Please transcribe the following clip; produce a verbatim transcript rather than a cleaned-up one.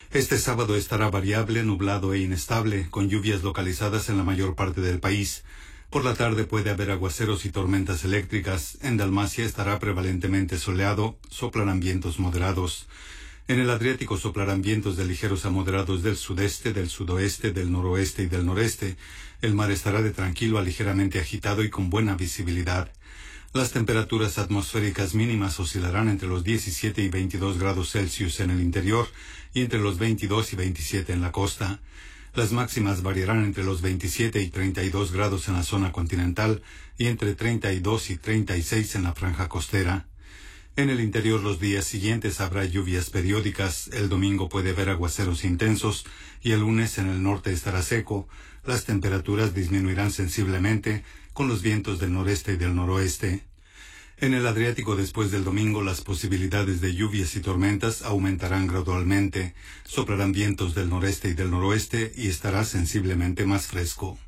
Este sábado estará variable, nublado e inestable, con lluvias localizadas en la mayor parte del país. Por la tarde puede haber aguaceros y tormentas eléctricas. En Dalmacia estará prevalentemente soleado, soplarán vientos moderados. En el Adriático soplarán vientos de ligeros a moderados del sudeste, del sudoeste, del noroeste y del noreste. El mar estará de tranquilo a ligeramente agitado y con buena visibilidad. Las temperaturas atmosféricas mínimas oscilarán entre los diecisiete y veintidós grados Celsius en el interior y entre los veintidós y veintisiete en la costa. Las máximas variarán entre los veintisiete y treinta y dos grados en la zona continental y entre treinta y dos y treinta y seis en la franja costera. En el interior los días siguientes habrá lluvias periódicas, el domingo puede haber aguaceros intensos y el lunes en el norte estará seco. Las temperaturas disminuirán sensiblemente con los vientos del noreste y del noroeste. En el Adriático después del domingo las posibilidades de lluvias y tormentas aumentarán gradualmente, soplarán vientos del noreste y del noroeste y estará sensiblemente más fresco.